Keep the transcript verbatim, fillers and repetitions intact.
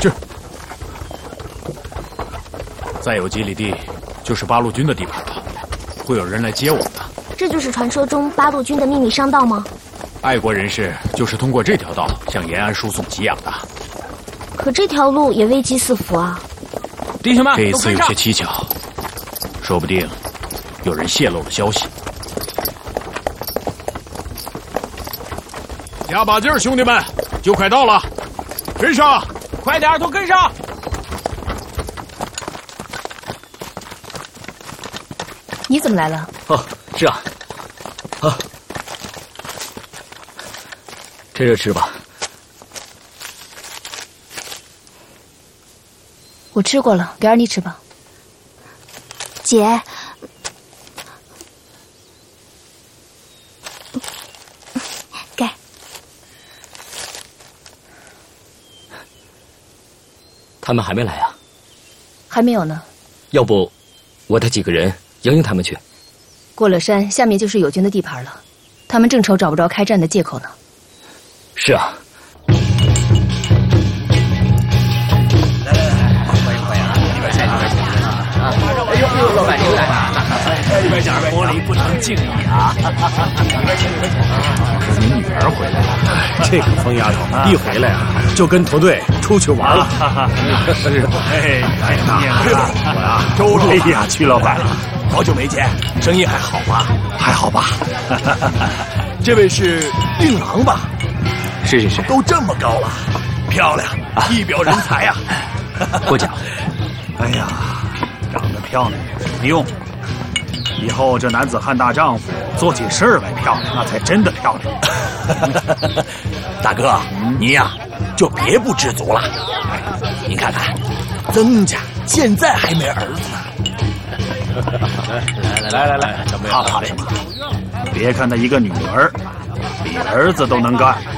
去。再有几里地，就是八路军的地盘了，会有人来接我们的。 这就是传说中八路军的秘密商道吗？ 爱国人士就是通过这条道向延安输送给养的。 可这条路也危机四伏啊！ 弟兄们， 这一次有些蹊跷，说不定有人泄露了消息。加把劲儿，兄弟们，就快到了，跟上！ 快点，都跟上！ 你怎么来了？ 哦，是啊，啊，趁热吃吧。 我吃过了，给二妮吃吧。 姐，给。 他们还没来啊？ 还没有呢。 要不，我带几个人迎迎他们去。 过了山，下面就是友军的地盘了，他们正愁找不着开战的借口呢。 是啊。 哎呦呦，老板您来了！里边讲玻璃不能敬你啊！ 你女儿回来了，这个疯丫头一回来啊，就跟团队出去玩了。 是，哎，太大了！ 我呀，周老，哎呀，曲老板， 好久没见，生意还好吗？ 还好吧？ 这位是令郎吧？ 是是是， 都这么高了，漂亮，一表人才呀！ 过奖。 哎呀。长得漂亮不用，以后这男子汉大丈夫做起事儿来漂亮，那才真的漂亮。 大哥，嗯、你呀就别不知足了。您看看，曾家现在还没儿子呢。 来来来来来， 好好的， 别看他一个女儿，比儿子都能干。